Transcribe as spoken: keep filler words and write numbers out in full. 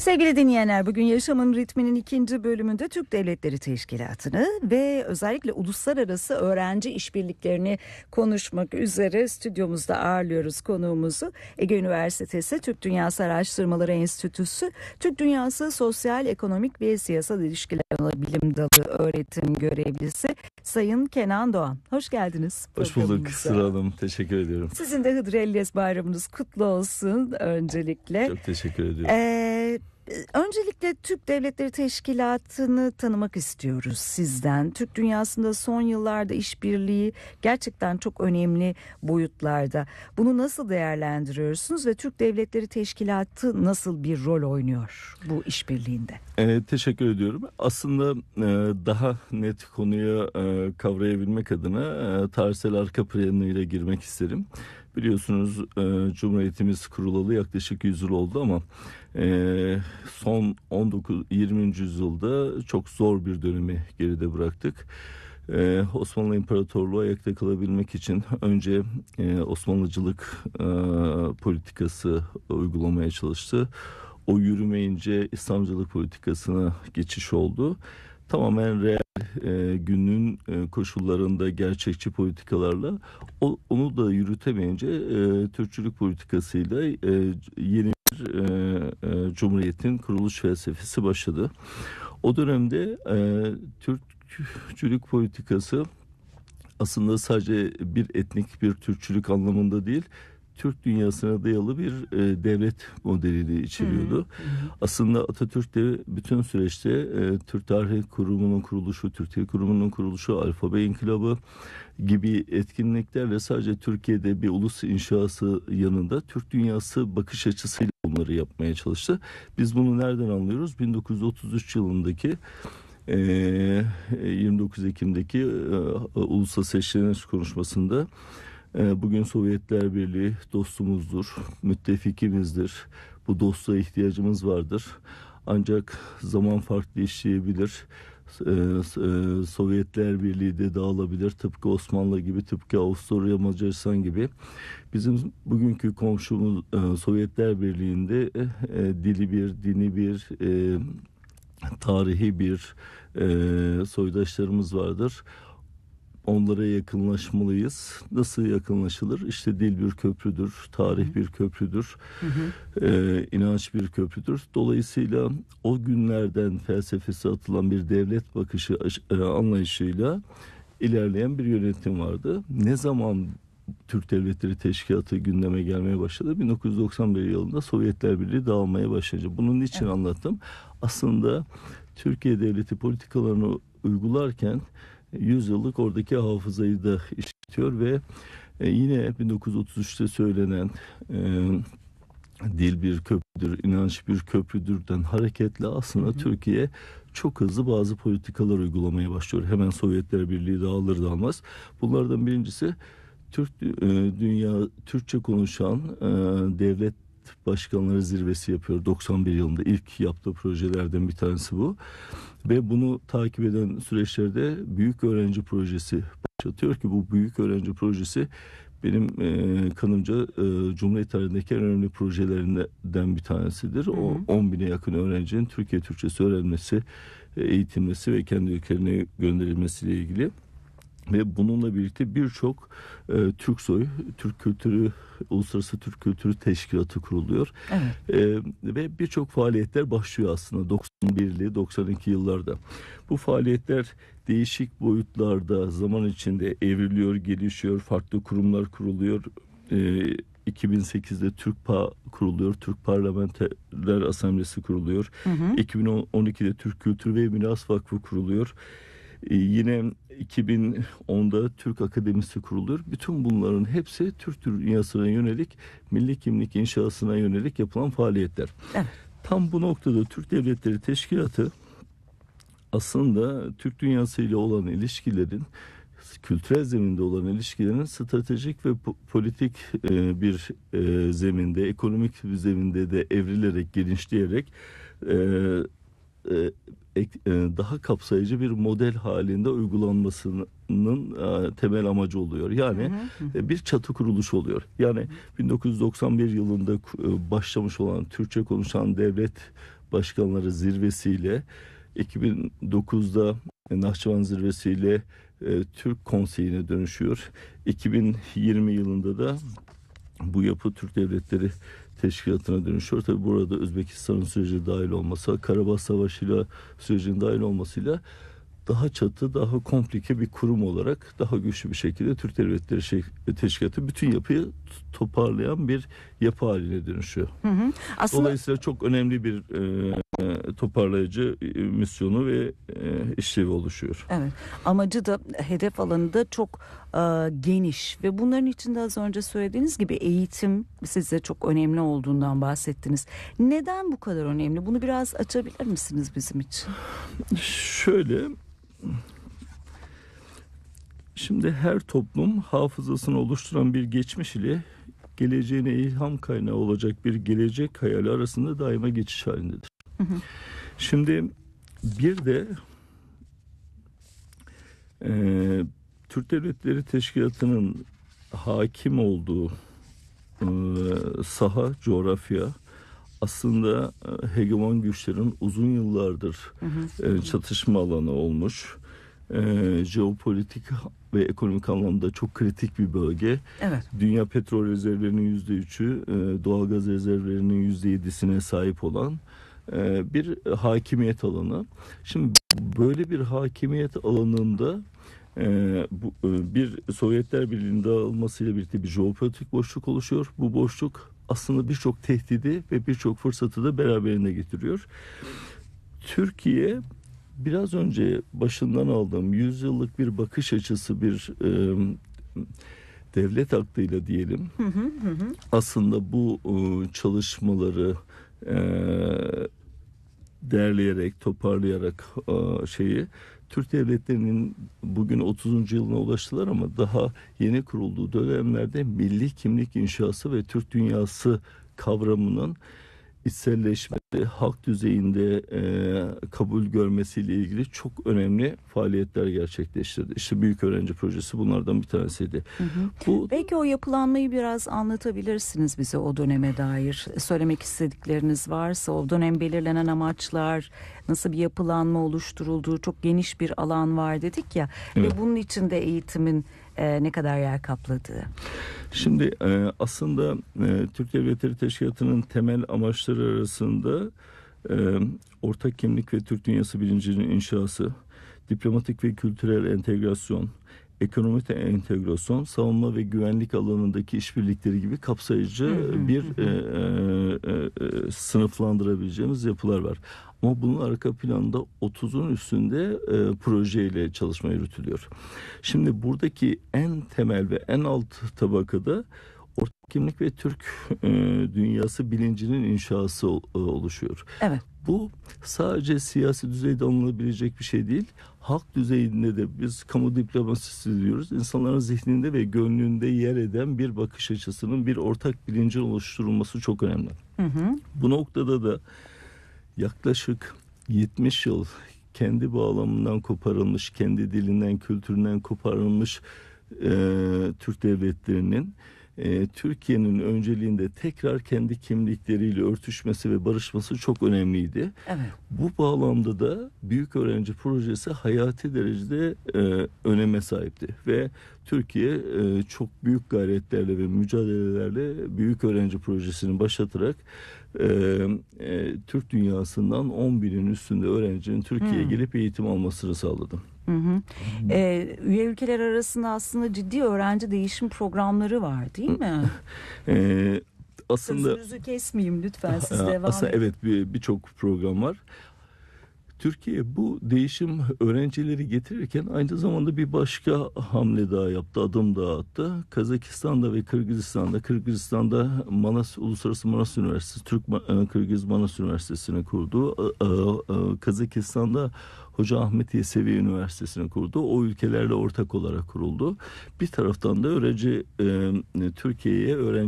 Sevgili dinleyenler, bugün Yaşamın Ritmi'nin ikinci bölümünde Türk Devletleri Teşkilatı'nı ve özellikle uluslararası öğrenci işbirliklerini konuşmak üzere stüdyomuzda ağırlıyoruz konuğumuzu. Ege Üniversitesi Türk Dünyası Araştırmaları Enstitüsü, Türk Dünyası Sosyal, Ekonomik ve Siyasal İlişkiler Bilim Dalı öğretim görevlisi Sayın Kenan Doğan. Hoş geldiniz. Hoş bulduk Sıra Hanım. Teşekkür ediyorum. Sizin de Hıdrellez Bayramınız kutlu olsun öncelikle. Çok teşekkür ediyorum. Ee, Öncelikle Türk Devletleri Teşkilatı'nı tanımak istiyoruz sizden. Türk dünyasında son yıllarda işbirliği gerçekten çok önemli boyutlarda. Bunu nasıl değerlendiriyorsunuz ve Türk Devletleri Teşkilatı nasıl bir rol oynuyor bu işbirliğinde? Evet, teşekkür ediyorum. Aslında e, daha net konuya e, kavrayabilmek adına e, tarihsel arka planıyla girmek isterim. Biliyorsunuz e, Cumhuriyetimiz kurulalı yaklaşık yüz yıl oldu ama e, son on dokuz yirminci yüzyılda çok zor bir dönemi geride bıraktık. Ee, Osmanlı İmparatorluğu ayakta kalabilmek için önce e, Osmanlıcılık e, politikası uygulamaya çalıştı. O yürümeyince İslamcılık politikasına geçiş oldu. Tamamen reel e, günün e, koşullarında gerçekçi politikalarla o, onu da yürütemeyince e, Türkçülük politikasıyla e, yeni bir e, e, Cumhuriyet'in kuruluş felsefesi başladı. O dönemde e, Türkçülük politikası aslında sadece bir etnik bir Türkçülük anlamında değil, Türk dünyasına dayalı bir e, devlet modelini içeriyordu. Hı hı. Aslında Atatürk de bütün süreçte e, Türk Tarih Kurumu'nun kuruluşu, Türk Dil Kurumu'nun kuruluşu, Alfabe İnkılabı gibi etkinliklerle sadece Türkiye'de bir ulus inşası yanında Türk dünyası bakış açısıyla bunları yapmaya çalıştı. Biz bunu nereden anlıyoruz? bin dokuz yüz otuz üç yılındaki yirmi dokuz Ekim'deki e, Ulusal Seçileniş konuşmasında e, bugün Sovyetler Birliği dostumuzdur, müttefikimizdir. Bu dostluğa ihtiyacımız vardır. Ancak zaman farklı işleyebilir. E, e, Sovyetler Birliği de dağılabilir. Tıpkı Osmanlı gibi, tıpkı Avusturya, Macaristan gibi. Bizim bugünkü komşumuz e, Sovyetler Birliği'nde e, dili bir, dini bir, e, tarihi bir e, soydaşlarımız vardır. Onlara yakınlaşmalıyız. Nasıl yakınlaşılır? İşte dil bir köprüdür, tarih hı hı. bir köprüdür, hı hı. E, inanç bir köprüdür. Dolayısıyla o günlerden felsefesi atılan bir devlet bakışı e, anlayışıyla ilerleyen bir yönetim vardı. Ne zaman Türk Devletleri Teşkilatı gündeme gelmeye başladı? bin dokuz yüz doksan bir yılında Sovyetler Birliği dağılmaya başlayınca. Bunun için evet. anlattım. Aslında Türkiye devleti politikalarını uygularken yüz yıllık oradaki hafızayı da işletiyor ve yine bin dokuz yüz otuz üçte söylenen e, dil bir köprüdür, inanç bir köprüdürden hareketle aslında hı hı. Türkiye çok hızlı bazı politikalar uygulamaya başlıyor. Hemen Sovyetler Birliği dağılır dağılmaz. Bunlardan birincisi Türk dünya Türkçe konuşan e, devlet başkanları zirvesi yapıyor. doksan bir yılında ilk yaptığı projelerden bir tanesi bu. Ve bunu takip eden süreçlerde Büyük Öğrenci Projesi başlatıyor ki bu Büyük Öğrenci Projesi benim e, kanımca e, Cumhuriyet tarihindeki en önemli projelerinden bir tanesidir. Hı hı. O on bine yakın öğrencinin Türkiye Türkçesi öğrenmesi, eğitilmesi ve kendi ülkelerine gönderilmesiyle ilgili. Ve bununla birlikte birçok e, Türk soy, Türk kültürü, Uluslararası Türk Kültürü Teşkilatı kuruluyor. Evet. E, ve birçok faaliyetler başlıyor aslında doksan birli doksan iki yıllarda. Bu faaliyetler değişik boyutlarda zaman içinde evriliyor, gelişiyor, farklı kurumlar kuruluyor. E, iki bin sekizde TÜRKPA kuruluyor, Türk Parlamenterler Asamblesi kuruluyor. Hı hı. iki bin on ikide Türk Kültür ve Miras Vakfı kuruluyor. Yine iki bin onda Türk Akademisi kuruluyor. Bütün bunların hepsi Türk dünyasına yönelik, milli kimlik inşasına yönelik yapılan faaliyetler. Evet. Tam bu noktada Türk Devletleri Teşkilatı aslında Türk dünyası ile olan ilişkilerin, kültürel zeminde olan ilişkilerin stratejik ve politik bir zeminde, ekonomik bir zeminde de evrilerek, genişleyerek daha kapsayıcı bir model halinde uygulanmasının temel amacı oluyor. Yani hı hı. bir çatı kuruluşu oluyor. Yani bin dokuz yüz doksan bir yılında başlamış olan Türkçe konuşan devlet başkanları zirvesiyle iki bin dokuzda Nahçıvan zirvesiyle e, Türk Konseyi'ne dönüşüyor. iki bin yirmi yılında da bu yapı Türk Devletleri Teşkilatı'na dönüşüyor. Tabi burada Özbekistan'ın süreci dahil olması, Karabağ Savaşı'yla sürecin dahil olmasıyla daha çatı, daha komplike bir kurum olarak daha güçlü bir şekilde Türk Devletleri Teşkilatı bütün yapıyı toparlayan bir yapı haline dönüşüyor. Hı hı. Aslında... Dolayısıyla çok önemli bir e, toparlayıcı e, misyonu ve e, işlevi oluşuyor. Evet. Amacı da, hedef alanı da çok e, geniş ve bunların içinde az önce söylediğiniz gibi eğitim size çok önemli olduğundan bahsettiniz. Neden bu kadar önemli? Bunu biraz açabilir misiniz bizim için? Şöyle... Şimdi her toplum hafızasını oluşturan bir geçmiş ile geleceğine ilham kaynağı olacak bir gelecek hayali arasında daima geçiş halindedir. Hı hı. Şimdi bir de e, Türk Devletleri Teşkilatı'nın hakim olduğu e, saha, coğrafya aslında hegemon güçlerin uzun yıllardır hı hı. E, çatışma alanı olmuş. E, jeopolitik ve ekonomik anlamda çok kritik bir bölge. Evet. Dünya petrol rezervlerinin yüzde üçü, e, doğalgaz rezervlerinin yüzde yedisine sahip olan e, bir hakimiyet alanı. Şimdi böyle bir hakimiyet alanında e, bu, e, bir Sovyetler Birliği'nin dağılmasıyla birlikte bir jeopolitik boşluk oluşuyor. Bu boşluk aslında birçok tehdidi ve birçok fırsatı da beraberinde getiriyor. Türkiye biraz önce başından aldığım yüz yıllık bir bakış açısı, bir e, devlet aklıyla diyelim. Hı hı hı. Aslında bu e, çalışmaları e, derleyerek, toparlayarak e, şeyi Türk devletlerinin bugün otuzuncu yılına ulaştılar ama daha yeni kurulduğu dönemlerde milli kimlik inşası ve Türk dünyası kavramının içselleşmesi, halk düzeyinde e, kabul görmesiyle ilgili çok önemli faaliyetler gerçekleştirdi. İşte Büyük Öğrenci Projesi bunlardan bir tanesiydi. Hı hı. Bu, Belki o yapılanmayı biraz anlatabilirsiniz bize, o döneme dair. Söylemek istedikleriniz varsa, o dönem belirlenen amaçlar, nasıl bir yapılanma oluşturulduğu, çok geniş bir alan var dedik ya. Evet. Ve bunun içinde eğitimin e, ne kadar yer kapladığı. Şimdi e, aslında e, Türk Devletleri Teşkilatı'nın temel amaçları arasında e, ortak kimlik ve Türk dünyası bilincinin inşası, diplomatik ve kültürel entegrasyon, ekonomik entegrasyon, savunma ve güvenlik alanındaki işbirlikleri gibi kapsayıcı bir e, e, e, sınıflandırabileceğimiz yapılar var. Ama bunun arka planında otuzun üstünde e, projeyle çalışma yürütülüyor. Şimdi buradaki en temel ve en alt tabakada ortak kimlik ve Türk e, dünyası bilincinin inşası e, oluşuyor. Evet. Bu sadece siyasi düzeyde alınabilecek bir şey değil. Halk düzeyinde de biz kamu diplomasisi diyoruz. İnsanların zihninde ve gönlünde yer eden bir bakış açısının, bir ortak bilincin oluşturulması çok önemli. Hı hı. Bu noktada da yaklaşık yetmiş yıl kendi bağlamından koparılmış, kendi dilinden, kültüründen koparılmış e, Türk devletlerinin e, Türkiye'nin önceliğinde tekrar kendi kimlikleriyle örtüşmesi ve barışması çok önemliydi. Evet. Bu bağlamda da Büyük Öğrenci Projesi hayati derecede e, öneme sahipti ve Türkiye e, çok büyük gayretlerle ve mücadelelerle Büyük Öğrenci Projesi'ni başlatarak e, e, Türk dünyasından on binin üstünde öğrencinin Türkiye'ye hmm. gelip eğitim almasını sağladı. Hı hı. Ee, üye ülkeler arasında aslında ciddi öğrenci değişim programları var, değil mi? ee, aslında sözünüzü kesmeyeyim lütfen, siz devam aslında edin. Evet, birçok bir program var. Türkiye bu değişim öğrencileri getirirken aynı zamanda bir başka hamle daha yaptı, adım daha attı. Kazakistan'da ve Kırgızistan'da, Kırgızistan'da Manas Uluslararası Manas Üniversitesi, Türk Kırgız Manas Üniversitesi'ni kurdu. Kazakistan'da Hoca Ahmet Yesevi Üniversitesi'ni kurdu. O ülkelerle ortak olarak kuruldu. Bir taraftan da öğrenci Türkiye'ye öğrenci